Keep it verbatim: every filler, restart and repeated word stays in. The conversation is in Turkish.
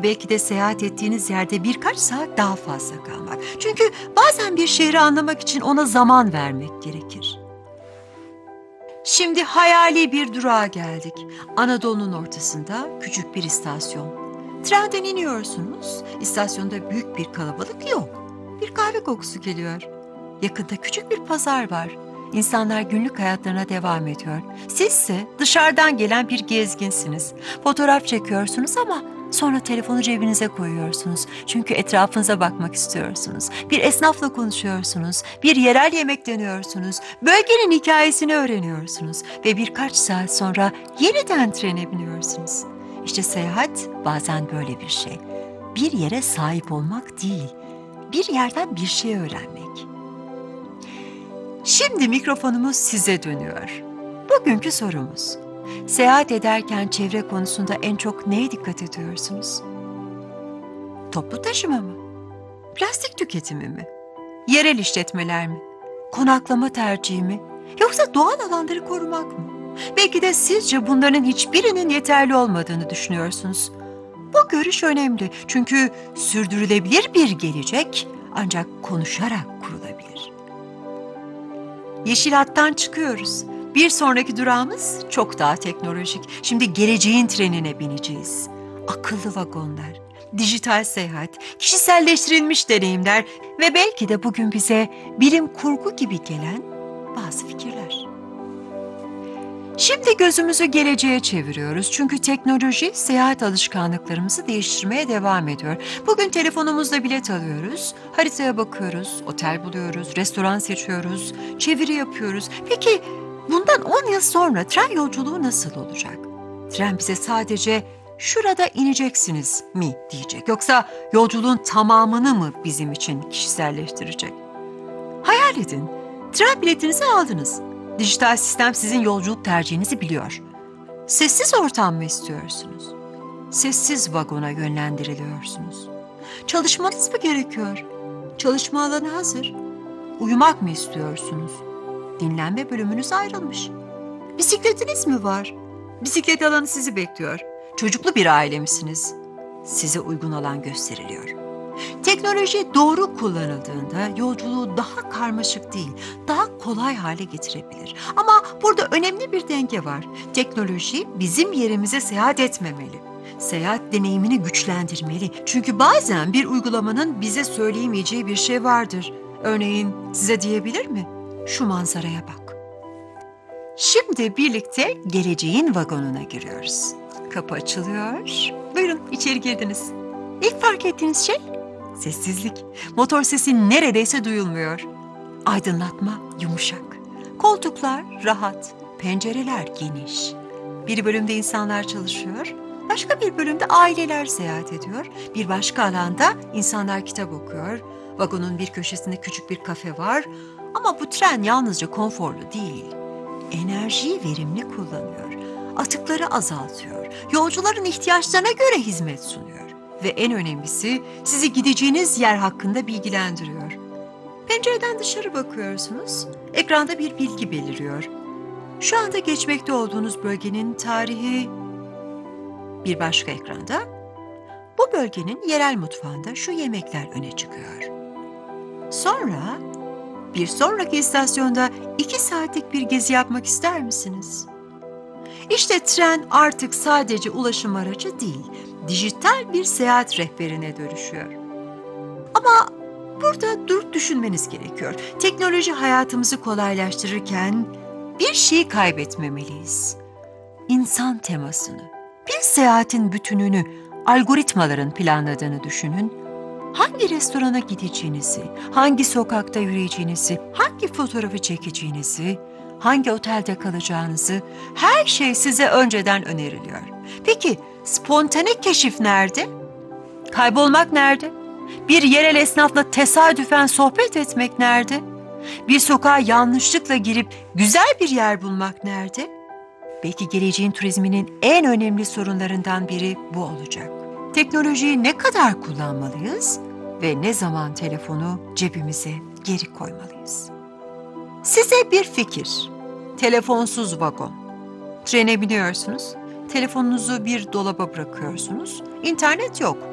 belki de seyahat ettiğiniz yerde birkaç saat daha fazla kalmak. Çünkü bazen bir şehri anlamak için ona zaman vermek gerekir. Şimdi hayali bir durağa geldik. Anadolu'nun ortasında küçük bir istasyon. Trenden iniyorsunuz. İstasyonda büyük bir kalabalık yok. Bir kahve kokusu geliyor. Yakında küçük bir pazar var. İnsanlar günlük hayatlarına devam ediyor. Sizse dışarıdan gelen bir gezginsiniz. Fotoğraf çekiyorsunuz ama sonra telefonu cebinize koyuyorsunuz. Çünkü etrafınıza bakmak istiyorsunuz. Bir esnafla konuşuyorsunuz. Bir yerel yemek deniyorsunuz. Bölgenin hikayesini öğreniyorsunuz. Ve birkaç saat sonra yeniden trene biniyorsunuz. İşte seyahat bazen böyle bir şey. Bir yere sahip olmak değil, bir yerden bir şey öğrenmek. Şimdi mikrofonumuz size dönüyor. Bugünkü sorumuz: seyahat ederken çevre konusunda en çok neye dikkat ediyorsunuz? Toplu taşıma mı? Plastik tüketimi mi? Yerel işletmeler mi? Konaklama tercihi mi? Yoksa doğal alanları korumak mı? Belki de sizce bunların hiçbirinin yeterli olmadığını düşünüyorsunuz. Bu görüş önemli çünkü sürdürülebilir bir gelecek ancak konuşarak kurulabilir. Yeşil hattan çıkıyoruz. Bir sonraki durağımız çok daha teknolojik. Şimdi geleceğin trenine bineceğiz. Akıllı vagonlar, dijital seyahat, kişiselleştirilmiş deneyimler ve belki de bugün bize bilim kurgu gibi gelen bazı fikirler. Şimdi gözümüzü geleceğe çeviriyoruz çünkü teknoloji seyahat alışkanlıklarımızı değiştirmeye devam ediyor. Bugün telefonumuzla bilet alıyoruz, haritaya bakıyoruz, otel buluyoruz, restoran seçiyoruz, çeviri yapıyoruz. Peki bundan on yıl sonra tren yolculuğu nasıl olacak? Tren bize sadece "şurada ineceksiniz" mi diyecek? Yoksa yolculuğun tamamını mı bizim için kişiselleştirecek? Hayal edin, tren biletinizi aldınız. Dijital sistem sizin yolculuk tercihinizi biliyor. Sessiz ortam mı istiyorsunuz? Sessiz vagona yönlendiriliyorsunuz. Çalışmanız mı gerekiyor? Çalışma alanı hazır. Uyumak mı istiyorsunuz? Dinlenme bölümünüz ayrılmış. Bisikletiniz mi var? Bisiklet alanı sizi bekliyor. Çocuklu bir aile misiniz? Size uygun alan gösteriliyor. Teknoloji doğru kullanıldığında yolculuğu daha karmaşık değil, daha kolay hale getirebilir. Ama burada önemli bir denge var. Teknoloji bizim yerimize seyahat etmemeli. Seyahat deneyimini güçlendirmeli. Çünkü bazen bir uygulamanın bize söyleyemeyeceği bir şey vardır. Örneğin size diyebilir mi? Şu manzaraya bak. Şimdi birlikte geleceğin vagonuna giriyoruz. Kapı açılıyor. Buyurun, içeri girdiniz. İlk fark ettiğiniz şey? Sessizlik. Motor sesi neredeyse duyulmuyor. Aydınlatma yumuşak. Koltuklar rahat. Pencereler geniş. Bir bölümde insanlar çalışıyor. Başka bir bölümde aileler seyahat ediyor. Bir başka alanda insanlar kitap okuyor. Vagonun bir köşesinde küçük bir kafe var. Ama bu tren yalnızca konforlu değil. Enerjiyi verimli kullanıyor. Atıkları azaltıyor. Yolcuların ihtiyaçlarına göre hizmet sunuyor. Ve en önemlisi sizi gideceğiniz yer hakkında bilgilendiriyor. Pencereden dışarı bakıyorsunuz. Ekranda bir bilgi beliriyor. Şu anda geçmekte olduğunuz bölgenin tarihi. Bir başka ekranda bu bölgenin yerel mutfağında şu yemekler öne çıkıyor. Sonra bir sonraki istasyonda iki saatlik bir gezi yapmak ister misiniz? İşte tren artık sadece ulaşım aracı değil, dijital bir seyahat rehberine dönüşüyor. Ama burada durup düşünmeniz gerekiyor. Teknoloji hayatımızı kolaylaştırırken bir şeyi kaybetmemeliyiz. İnsan temasını. Bir seyahatin bütününü algoritmaların planladığını düşünün. Hangi restorana gideceğinizi, hangi sokakta yürüyeceğinizi, hangi fotoğrafı çekeceğinizi, hangi otelde kalacağınızı, her şey size önceden öneriliyor. Peki spontane keşif nerede? Kaybolmak nerede? Bir yerel esnafla tesadüfen sohbet etmek nerede? Bir sokağa yanlışlıkla girip güzel bir yer bulmak nerede? Belki geleceğin turizminin en önemli sorunlarından biri bu olacak. Teknolojiyi ne kadar kullanmalıyız ve ne zaman telefonu cebimize geri koymalıyız? Size bir fikir. Telefonsuz vagon. Trene biniyorsunuz, telefonunuzu bir dolaba bırakıyorsunuz. İnternet yok.